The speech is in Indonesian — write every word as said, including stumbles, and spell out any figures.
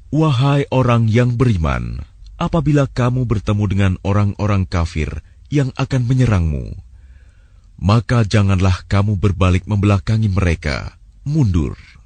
Wahai orang yang beriman, apabila kamu bertemu dengan orang-orang kafir yang akan menyerangmu, maka janganlah kamu berbalik membelakangi mereka, mundur.